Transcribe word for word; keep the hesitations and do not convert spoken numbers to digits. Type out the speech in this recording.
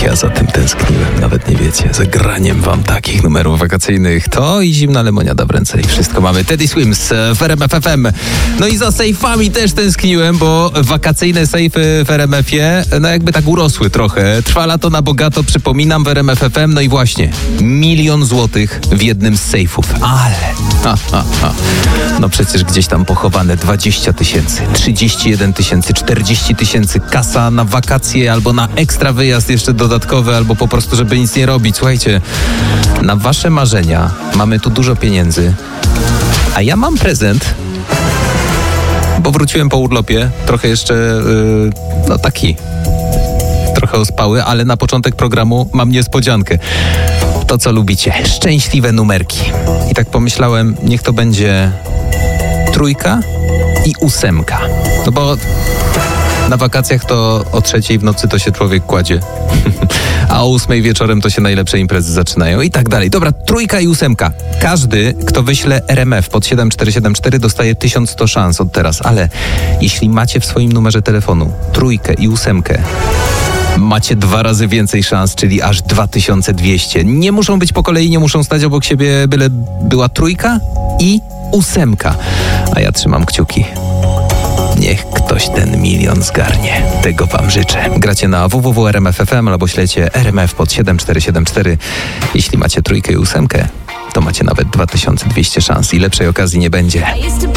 ja za tym tęskniłem, nawet nie wiecie. Za graniem wam takich numerów wakacyjnych. To i zimna lemoniada w ręce i wszystko mamy. Teddy Swims w R M F F M. No i za sejfami też tęskniłem, bo wakacyjne sejfy w R M F-ie no jakby tak urosły trochę. Trwa lato na bogato, przypominam, w R M F F M. No i właśnie, milion złotych w jednym z sejfów. Ale, ha, ha, ha. No przecież gdzieś tam pochowane dwadzieścia tysięcy, trzydzieści jeden tysięcy, czterdzieści tysięcy, kasa na wakacje albo na ekstra wyjazd jeszcze dodatkowy, albo po prostu, żeby nic nie robić. Słuchajcie, na wasze marzenia mamy tu dużo pieniędzy, a ja mam prezent, bo wróciłem po urlopie, trochę jeszcze, yy, no taki, trochę ospały, ale na początek programu mam niespodziankę. To, co lubicie, szczęśliwe numerki. I tak pomyślałem, niech to będzie trójka i ósemka. No bo na wakacjach to o trzeciej w nocy to się człowiek kładzie, a o ósmej wieczorem to się najlepsze imprezy zaczynają i tak dalej. Dobra, trójka i ósemka. Każdy, kto wyśle R M F pod siedem cztery siedem cztery, dostaje tysiąc sto szans od teraz, ale jeśli macie w swoim numerze telefonu trójkę i ósemkę, macie dwa razy więcej szans, czyli aż dwa tysiące dwieście. Nie muszą być po kolei, nie muszą stać obok siebie, byle była trójka i ósemka. A ja trzymam kciuki. Niech ktoś ten milion zgarnie. Tego wam życzę. Gracie na w w w kropka r m f f m albo ślecie R M F pod siedem cztery siedem cztery. Jeśli macie trójkę i ósemkę, to macie nawet dwa tysiące dwieście szans i lepszej okazji nie będzie.